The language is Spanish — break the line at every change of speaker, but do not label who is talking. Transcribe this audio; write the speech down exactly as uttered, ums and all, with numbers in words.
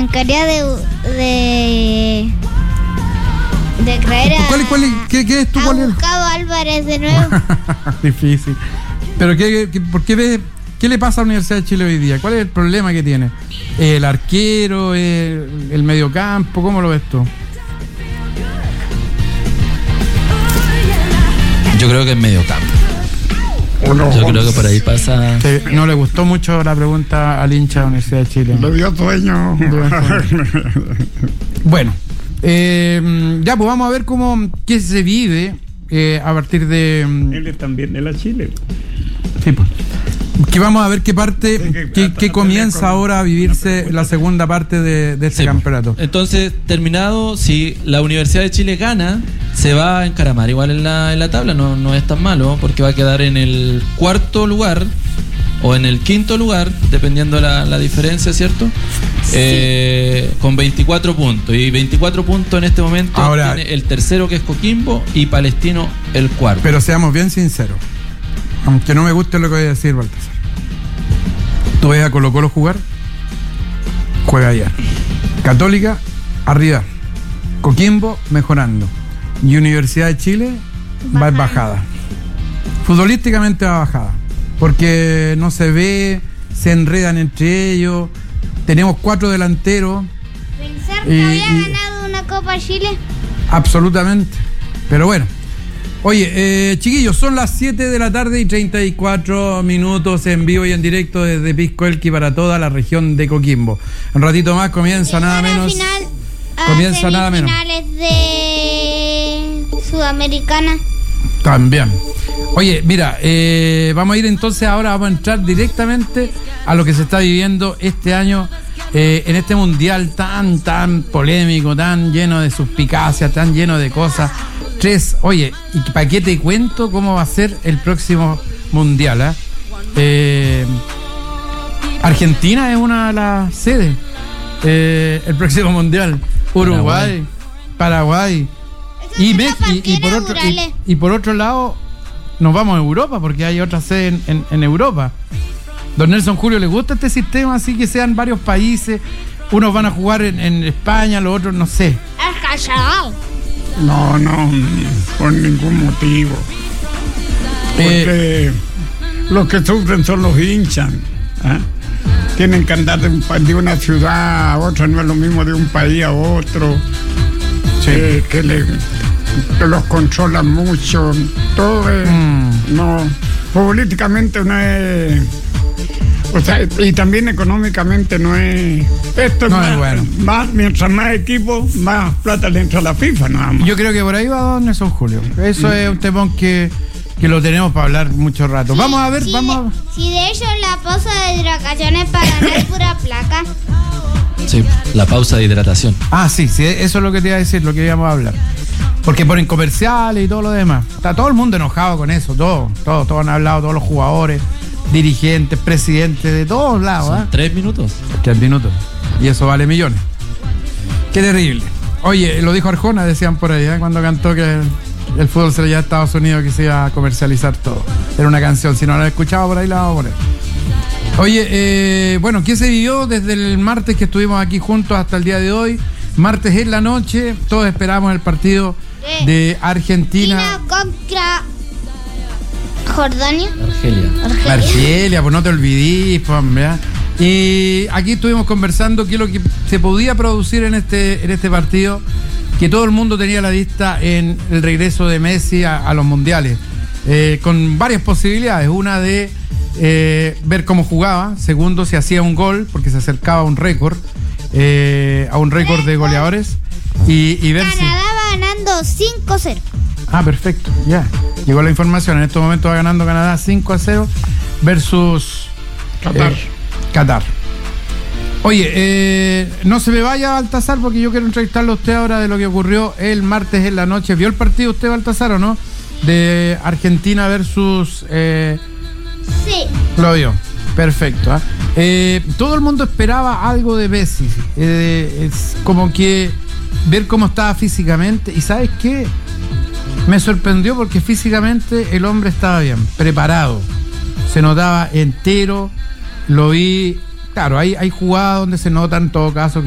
arrancaría de de, de creer a,
¿Cuál, cuál, qué, qué es tu,
a
cuál es?
Gustavo Álvarez de nuevo.
Difícil. Pero qué, qué, ¿por qué ves? ¿Qué le pasa a la Universidad de Chile hoy día? ¿Cuál es el problema que tiene? ¿El arquero? ¿El, el mediocampo? ¿Cómo lo ves tú?
Yo creo que es mediocampo. Yo creo que por ahí pasa.
Sí, no le gustó mucho la pregunta al hincha de la Universidad de Chile.
Le dio sueño.
Bueno, eh, ya pues vamos a ver cómo qué se vive eh, a partir de.
Él es también de la Chile.
Sí, pues. Que vamos a ver qué parte, qué, qué comienza ahora a vivirse la segunda parte de, de este
Sí,
campeonato.
Entonces, terminado, si la Universidad de Chile gana, se va a encaramar igual en la, en la tabla, no, no es tan malo, porque va a quedar en el cuarto lugar o en el quinto lugar, dependiendo la, la diferencia, ¿cierto? Sí. Eh, con veinticuatro puntos. Y veinticuatro puntos en este momento
ahora,
tiene el tercero, que es Coquimbo, y Palestino el cuarto.
Pero seamos bien sinceros, aunque no me guste lo que voy a decir, Baltasar. Tú ves a Colo Colo jugar, juega ayer. Católica, arriba. Coquimbo, mejorando. Y Universidad de Chile, va en bajada. Futbolísticamente va bajada. Porque no se ve, se enredan entre ellos. Tenemos cuatro delanteros.
Pensar que
y,
había
y,
ganado una Copa Chile.
Absolutamente. Pero bueno. Oye, eh, chiquillos, son las siete de la tarde y treinta y cuatro minutos en vivo y en directo desde Pisco Elqui para toda la región de Coquimbo. Un ratito más comienza nada menos.
Final,
comienza nada menos.
Finales de Sudamericana.
También. Oye, mira, eh, vamos a ir entonces ahora, vamos a entrar directamente a lo que se está viviendo este año eh, en este mundial tan, tan polémico, tan lleno de suspicacias, tan lleno de cosas. Tres, oye, ¿y para qué te cuento cómo va a ser el próximo mundial? ¿eh? Eh, Argentina es una de las sedes. Eh, el próximo mundial. Uruguay, Paraguay. Y, me, y, y, por otro, y, y por otro lado, nos vamos a Europa, porque hay otra sede en, en, en Europa. Don Nelson Julio, ¿le gusta este sistema así que sean varios países? Unos van a jugar en, en España, los otros no sé.
Es callado.
No, no, por ningún motivo. Porque eh, los que sufren son los hinchas. ¿eh? Tienen que andar de, un, de una ciudad a otra, no es lo mismo de un país a otro. Sí. Eh, que, le, que los controlan mucho. Todo es, mm. no, políticamente no es. O sea, y también económicamente no es. Esto
no
es, más,
es bueno.
Más, mientras más equipos, más plata le entra a la FIFA, nada más.
Yo creo que por ahí va Don Nelson Julio. Eso mm. es un temón que, que lo tenemos para hablar mucho rato. Sí, vamos a ver,
sí,
vamos
de, sí, de hecho la pausa de hidratación es para ganar pura placa.
Sí, la pausa de hidratación.
Ah, sí, sí, eso es lo que te iba a decir, lo que íbamos a hablar. Porque ponen comerciales y todo lo demás. Está todo el mundo enojado con eso, todo, todo, todos han hablado, todos los jugadores, dirigentes, presidentes, de todos lados.
Son
¿eh?
Tres minutos.
Tres minutos. Y eso vale millones. Qué terrible. Oye, lo dijo Arjona, decían por ahí, ¿eh? Cuando cantó que el, el fútbol se le lleva a Estados Unidos, que se iba a comercializar todo. Era una canción, si no la he escuchado por ahí la vamos a poner. Oye, eh, bueno, ¿qué se vivió desde el martes que estuvimos aquí juntos hasta el día de hoy? Martes en la noche, todos esperamos el partido de Argentina.
Argentina contra Jordania.
Argelia.
Argelia.
Argelia, pues no te olvidís, pues, hombre. Y aquí estuvimos conversando qué es lo que se podía producir en este, en este partido, que todo el mundo tenía la vista en el regreso de Messi a, a los mundiales, eh, con varias posibilidades. Una de eh, ver cómo jugaba, segundo, si hacía un gol, porque se acercaba a un récord, eh, a un récord de goleadores, y, y ver
Canadá
si...
va ganando cinco cero.
Ah, perfecto, ya. Llegó la información. En estos momentos va ganando Canadá cinco a cero versus
Qatar.
Eh, Qatar. Oye, eh, no se me vaya, Baltasar, porque yo quiero entrevistarlo a usted ahora de lo que ocurrió el martes en la noche. ¿Vio el partido usted, Baltasar, o no? De Argentina versus... Eh...
Sí.
Lo vio. Perfecto. ¿eh? Eh, todo el mundo esperaba algo de Messi. Eh, es como que ver cómo estaba físicamente. ¿Y sabes qué? Me sorprendió porque físicamente el hombre estaba bien, preparado. Se notaba entero. Lo vi... Claro, hay, hay jugadas donde se nota en todo caso